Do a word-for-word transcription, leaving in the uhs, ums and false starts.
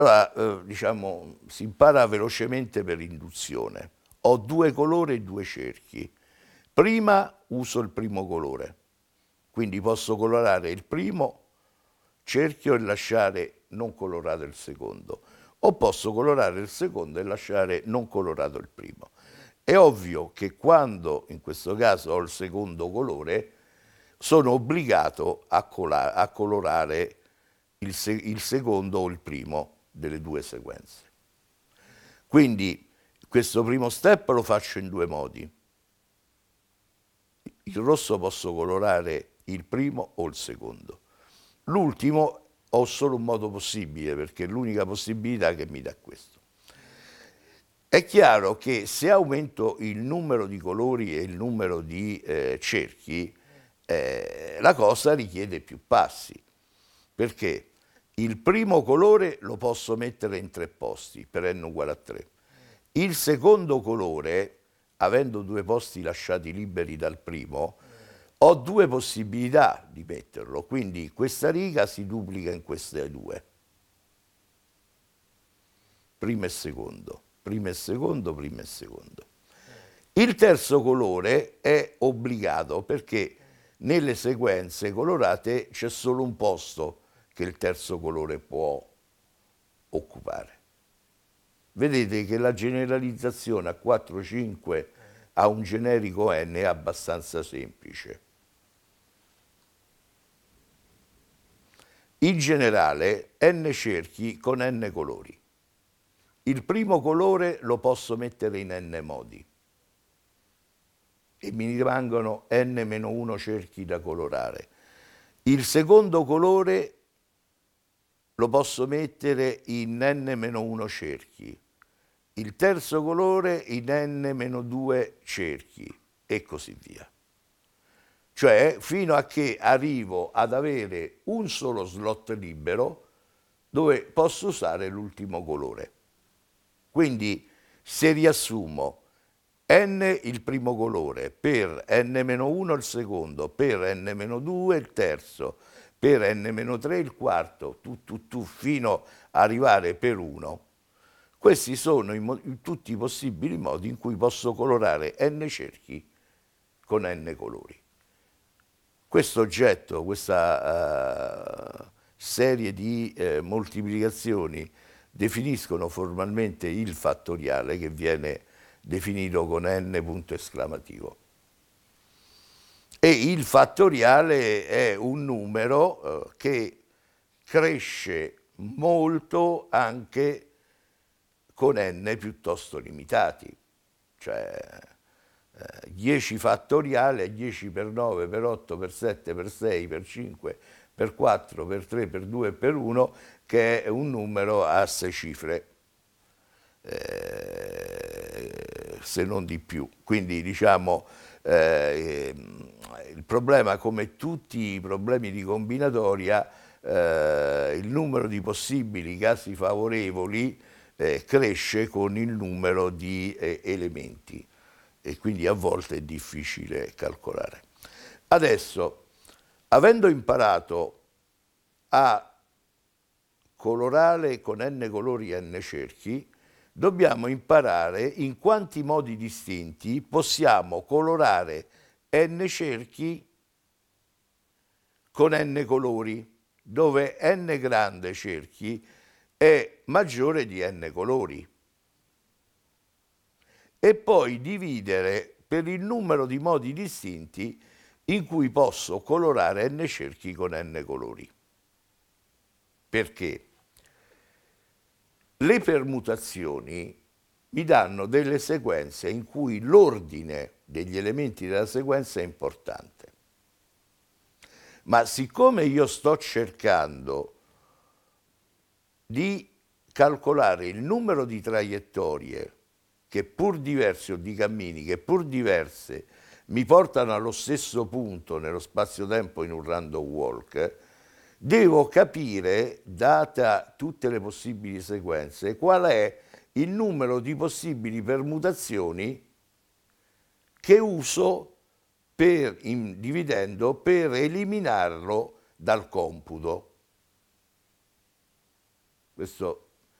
Allora, eh, diciamo, si impara velocemente per induzione. Ho due colori e due cerchi. Prima uso il primo colore, quindi posso colorare il primo cerchio e lasciare non colorato il secondo, o posso colorare il secondo e lasciare non colorato il primo. È ovvio che quando, in questo caso, ho il secondo colore, sono obbligato a, cola- a colorare il, se- il secondo o il primo delle due sequenze. Quindi questo primo step lo faccio in due modi. Il rosso posso colorare il primo o il secondo. L'ultimo ho solo un modo possibile, perché è l'unica possibilità che mi dà questo. È chiaro che se aumento il numero di colori e il numero di eh, cerchi, eh, la cosa richiede più passi, perché il primo colore lo posso mettere in tre posti per n uguale a tre. Il secondo colore, avendo due posti lasciati liberi dal primo, ho due possibilità di metterlo, quindi questa riga si duplica in queste due. Primo e secondo, primo e secondo, primo e secondo. Il terzo colore è obbligato perché nelle sequenze colorate c'è solo un posto che il terzo colore può occupare. Vedete che la generalizzazione a quattro cinque a un generico n è abbastanza semplice. In generale n cerchi con n colori. Il primo colore lo posso mettere in n modi e mi rimangono n meno uno cerchi da colorare. Il secondo colore lo posso mettere in n meno uno cerchi, il terzo colore in n meno due cerchi e così via. Cioè fino a che arrivo ad avere un solo slot libero dove posso usare l'ultimo colore. Quindi se riassumo n il primo colore, per n meno uno il secondo, per n meno due il terzo, per n meno tre il quarto, tu, tu, tu, fino ad arrivare per uno. Questi sono i, tutti i possibili modi in cui posso colorare n cerchi con n colori. Questo oggetto, questa uh, serie di uh, moltiplicazioni definiscono formalmente il fattoriale, che viene definito con n punto esclamativo. E il fattoriale è un numero uh, che cresce molto anche con n piuttosto limitati, cioè eh, dieci fattoriale è dieci per nove, per otto, per sette, per sei, per cinque, per quattro, per tre, per due e per uno, che è un numero a sei cifre, eh, se non di più. Quindi diciamo eh, il problema, come tutti i problemi di combinatoria, eh, il numero di possibili casi favorevoli eh, cresce con il numero di eh, elementi e quindi a volte è difficile calcolare. Adesso, avendo imparato a colorare con n colori e n cerchi, dobbiamo imparare in quanti modi distinti possiamo colorare n cerchi con n colori, dove n grande cerchi è maggiore di n colori. E poi dividere per il numero di modi distinti in cui posso colorare n cerchi con n colori. Perché? Le permutazioni mi danno delle sequenze in cui l'ordine degli elementi della sequenza è importante. Ma siccome io sto cercando di calcolare il numero di traiettorie che pur diverse, o di cammini che pur diverse mi portano allo stesso punto nello spazio-tempo in un random walk, devo capire, data tutte le possibili sequenze, qual è il numero di possibili permutazioni che uso per, in, dividendo per eliminarlo dal computo. Questo